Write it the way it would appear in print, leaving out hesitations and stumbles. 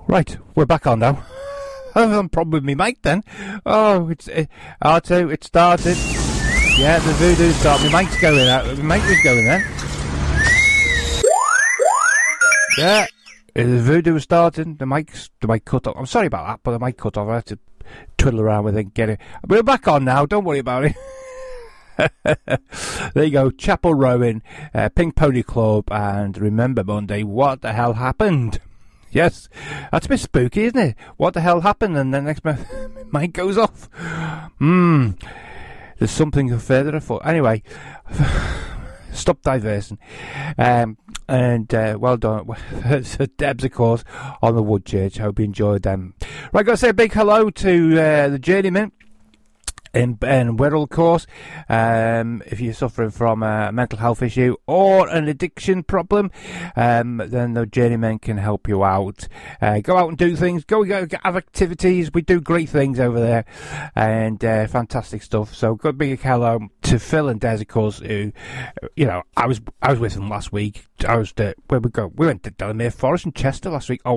Right, we're back on now. I have a problem with me mic then. Oh, it's R2, it started. Yeah, the voodoo started. My mic's going out. My mic was going then. Yeah, the voodoo was starting. The mic cut off. I'm sorry about that, but the mic cut off. I had to twiddle around with it and get it. But we're back on now. Don't worry about it. There you go. Chapel Rowing, Pink Pony Club, and Remember Monday. What the hell happened? Yes, that's a bit spooky, isn't it? What the hell happened? And then next mic goes off. There's something further afoot. Anyway, stop diversing. And well done. So Debs, of course, on the Woodchurch. Hope you enjoyed them. Right, got to say a big hello to the Journeyman in Wirral, of course. If you're suffering from a mental health issue or an addiction problem, then the Journeymen can help you out. Go out and do things. Go have activities. We do great things over there, and fantastic stuff. So good big hello to Phil and Des, of course. Who, I was with them last week. Where we go? We went to Delamere Forest in Chester last week. Oh,